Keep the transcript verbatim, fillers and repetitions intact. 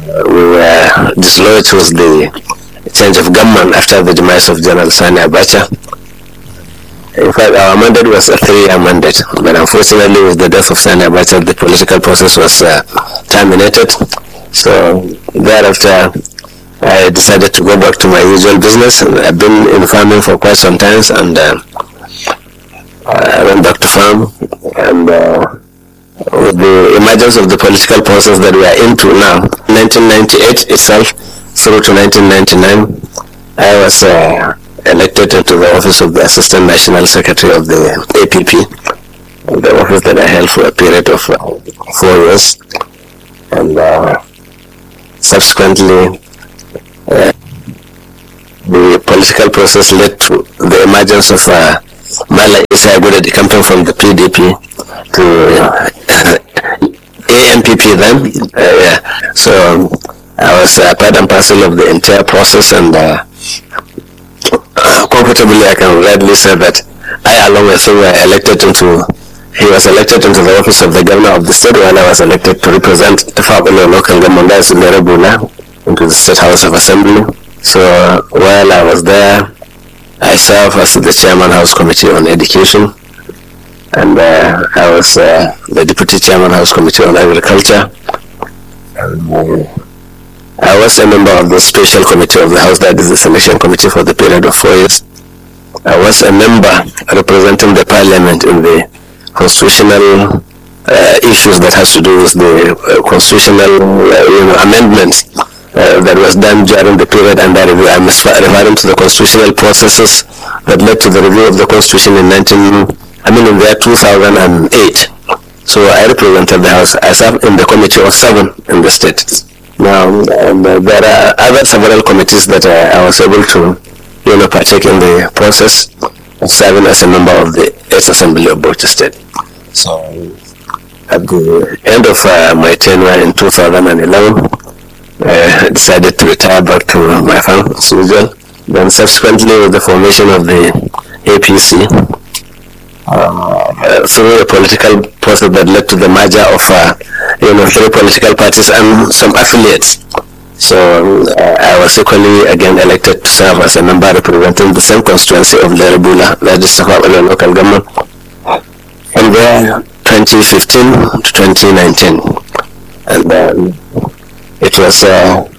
we were dislodged with the change of government after the demise of General Sani Abacha. In fact, our mandate was a three-year mandate, but unfortunately with the death of Sani Abacha, the political process was uh, terminated. So thereafter, I decided to go back to my usual business. I've been in farming for quite some time, and uh, I went back to farm. And uh, with the emergence of the political process that we are into now, nineteen ninety-eight itself through to nineteen ninety-nine, I was uh, elected into the office of the Assistant National Secretary of the A P P, the office that I held for a period of uh, four years. And uh, subsequently, uh, the political process led to the emergence of uh, Mala Isa Agudadi, coming from the P D P to uh, A M P P then. Uh, yeah. So I was uh, part and parcel of the entire process, and uh, uh, comfortably I can readily say that I, along with him, were elected into, he was elected into the office of the governor of the state, while I was elected to represent the Fabelo local government, that's in Rebula, into the State House of Assembly. So uh, while I was there, I served as the Chairman House Committee on Education, and uh, I was uh, the Deputy Chairman House Committee on Agriculture. And, uh, I was a member of the Special Committee of the House, that is the Selection Committee, for the period of four years. I was a member representing the Parliament in the constitutional uh, issues that has to do with the uh, constitutional uh, you know, amendments uh, that was done during the period under review. I'm referring to the constitutional processes that led to the review of the Constitution in nineteen, I mean in the year two thousand eight. So I represented the House. I served in the committee of seven in the state. Now, and, uh, there are other several committees that uh, I was able to, you know, partake in the process of serving as a member of the eighth Assembly of Bauchi State. So, at the end of uh, my tenure in two thousand eleven, I decided to retire back to my farm as usual. Then subsequently, with the formation of the A P C, Uh, through a political process that led to the merger of uh, you know three political parties and some affiliates. So uh, I was equally again elected to serve as a member representing the same constituency of Leribula, that is Safabala local government, from there twenty fifteen to twenty nineteen, and um, it was uh,